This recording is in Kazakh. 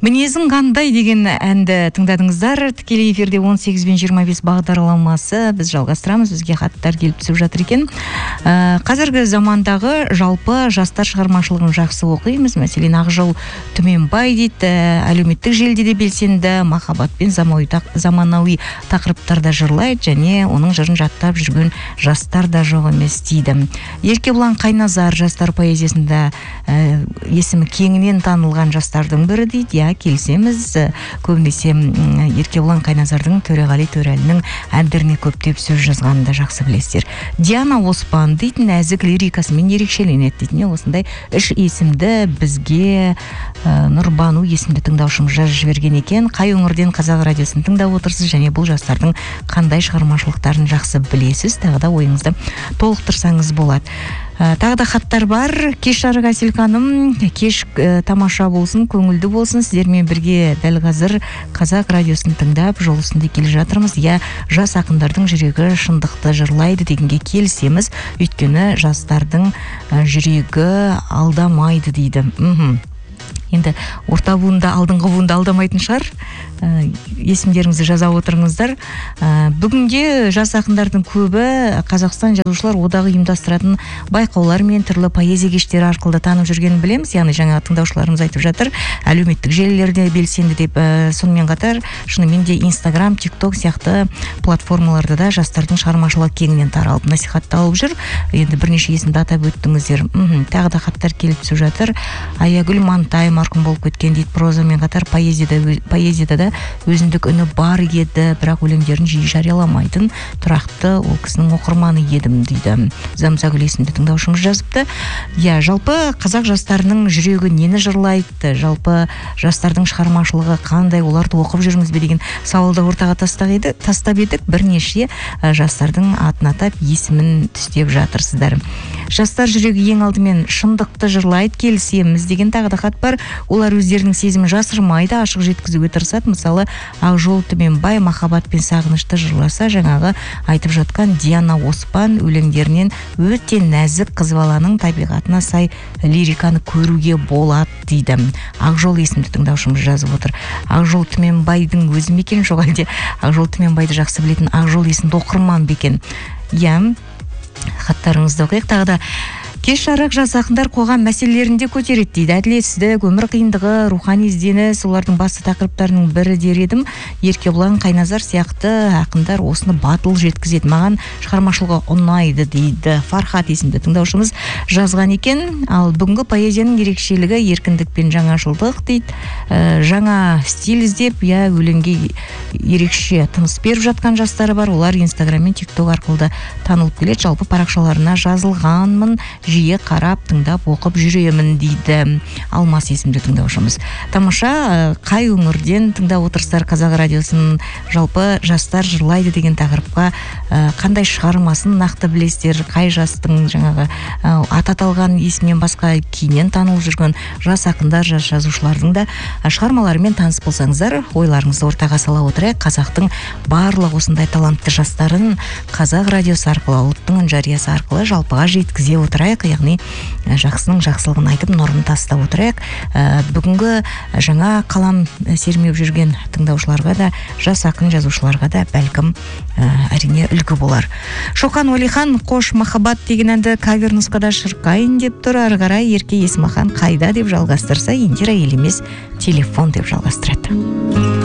Мінезің қандай деген әнді тыңдадыңыздар. Тікелей эфирде 18 бен 25 бағдарламасы біз жалғастырамыз. Бізге хаттар келіп түсіп жатыр екен. Қазіргі замандағы жалпы жастар шығармашылығын жақсы оқимыз. Мәселен, Ақжол Түменбай дейді, әлеуметтік желіде де белсенді, махаббат пен заманауи тақырыптарда жырлайды, және оның жырын жаттап жүрген жастар да жоқ емес дейді. Еркебұлан Қайназар жастар поэзиясында есімі кеңінен танылған жастардың бірі дейді. Келсеміз, көбінесе Еркебұлан Қайназардың Төреғали Төрәлінің әндеріне көптеп сөз жазғанын да жақсы білесіздер. Диана Оспан дейтін нәзік лирикасымен ерекшеленеді дейтін. Осындай үш есімді бізге Нұрбану есімді тыңдаушымыз жазып жіберген екен. Қай өңірден Қазақ радиосын тыңдап отырсыз, және бұл жастардың қандай шығармашылықтарын жақсы білесіз? Тағы да ойыңызды толықтырсаңыз болады. Тағы да хаттар бар. Кеш жарық Әсел ханым, кеш тамаша болсын, көңілді болсын. Сіздермен бірге дәл қазір Қазақ радиосын тыңдап, жол үстінде келе жатырмыз. Жас ақындардың жүрегі шындықты жырлайды дегенге келсеміз, өйткені жастардың жүрегі алдамайды дейді. Енді орта буында, алдыңғы буында алдамайтын шығар. Есімдеріңізді жаза отырыңыздар. Бүгінде жас ақындардың көбі Қазақстан жазушылар одағы ұйымдастыратын байқаулар мен түрлі поэзия кештері арқылы танып жүргенін білеміз. Яғни жаңа тыңдаушыларымыз айтып жатыр, әлеуметтік желілерде белсенді деп. Сонымен қатар шынымен де Instagram, TikTok сияқты платформаларда да жастардың шығармашылығы кеңінен таралып, насихатталып жүр. Енді бірнеше есімді атап өттіңіздер. Тағы да хаттар келіп түсіп жатыр. Аягүл Мантай марқұм болып кеткен дейді. Прозамен қатар поэзияда да өзіндік үні бар еді, бірақ өлеңдерін жиі жарияламайтын тұрақты ол кісінің оқырманы едім дейді. Замзагүл есімді тыңдаушымыз жазыпты. Жалпы қазақ жастарының жүрегі нені жырлайды? Жалпы жастардың шығармашылығы қандай? Оларды оқып жүрміз бе деген сауалды ортаға тастап едік. Бірнеше жастардың атын атап есімін түстеп жатырсыздар. Жастар жүрегі ең алдымен шындықты жырлайды, келсеміз деген тағы да хат бар. Олар өздерінің сезімін жасырмайды, ашық жеткізуге тырысады. Мысалы, Ақжол Түменбай махаббат пен сағынышты жырласа, жаңағы айтып жатқан Диана Оспан өлеңдерінен өте нәзік қыз баланың табиғатына сай лириканы көруге болады дейді. Ақжол есімді тыңдаушымыз жазып отыр. Ақжол Түменбайдың өзі ме екен, жоқ әлде Ақжол Түменбайды жақсы білетін Ақжол есімді оқырман ба екен? Хаттарыңызды оқиық. Тағы да кеш жарық жас ақындар қоғам мәселелерінде көтереді дейді. Әділетсіздік, өмір қиындығы, рухани ізденіс, олардың басты тақырыптарының бірі дер едім. Еркебұлан Қайназар сияқты ақындар осыны батыл жеткізеді. Маған шығармашылығы ұнайды дейді. Фархат есімді тыңдаушымыз жазған екен. Ал бүгінгі поэзияның ерекшелігі еркіндік пен жаңашылдық дейді. Жаңа стиль іздеп, өлеңге ерекше тыныс беріп жатқан жастары бар. Олар Instagram мен TikTok арқылы танылып келеді. Жалпы парақшаларына жазылғанмын, жиі қарап, тыңдап, оқып жүремін дейді. Алмас есімді тыңдаушымыз. Тамаша, қай өңірден тыңдап отырсыздар Қазақ радиосын? Жалпы жастар жырлайды деген тақырыпқа қандай шығармасын нақты білесіздер? Қай жастың жаңағы аты аталған есімнен басқа кейіннен танылып жүрген жас ақындар, жас жазушылардың да шығармаларымен таныс болсаңыздар, ойларыңызды ортаға сала отырайық. Қазақтың барлық осындай талантты жастарын Қазақ радиосы арқылы, ұлттың үн жариясы арқылы жалпыға жеткізе отырайық. Яғни жақсының жақсылығын айтып, нұрын тастап отырайық. Бүгінгі жаңа қалам сермеп жүрген тыңдаушыларға да, жас ақын жазушыларға да бәлкім әрине үлгі болар. Шоқан Уәлихан қош махаббат деген әнді кавер нұсқада шырқайын деп тұр. Ары қарай Ерке Есмахан қайда деп жалғастырса, Индира Елемес телефон деп жалғастырады.